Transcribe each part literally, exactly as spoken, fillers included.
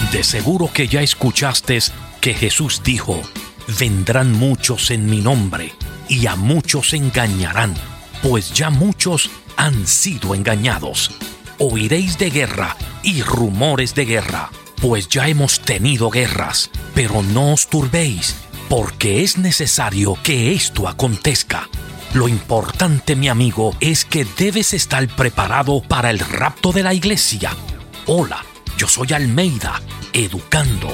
De seguro que ya escuchaste que Jesús dijo: vendrán muchos en mi nombre, y a muchos engañarán, pues ya muchos han sido engañados. Oiréis de guerra y rumores de guerra, pues ya hemos tenido guerras, pero no os turbéis, porque es necesario que esto acontezca. Lo importante, mi amigo, es que debes estar preparado para el rapto de la iglesia. Hola, yo soy Almeida, educando.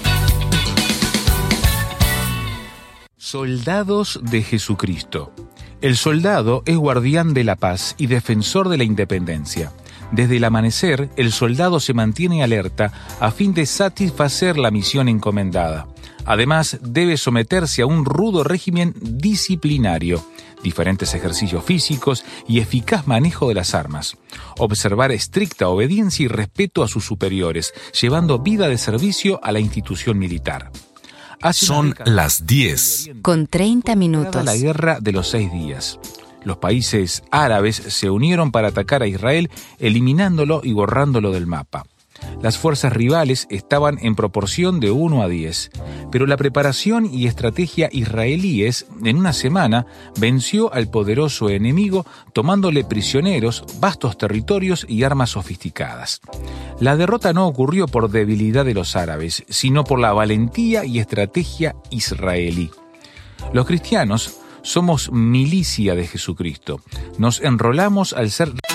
Soldados de Jesucristo. El soldado es guardián de la paz y defensor de la independencia. Desde el amanecer, el soldado se mantiene alerta a fin de satisfacer la misión encomendada. Además, debe someterse a un rudo régimen disciplinario, diferentes ejercicios físicos y eficaz manejo de las armas. Observar estricta obediencia y respeto a sus superiores, llevando vida de servicio a la institución militar. Hace Son las diez. Con treinta minutos. La guerra de los seis días. Los países árabes se unieron para atacar a Israel, eliminándolo y borrándolo del mapa. Las fuerzas rivales estaban en proporción de uno a diez, pero la preparación y estrategia israelíes en una semana venció al poderoso enemigo, tomándole prisioneros, vastos territorios y armas sofisticadas. La derrota no ocurrió por debilidad de los árabes, sino por la valentía y estrategia israelí. Los cristianos somos milicia de Jesucristo. Nos enrolamos al ser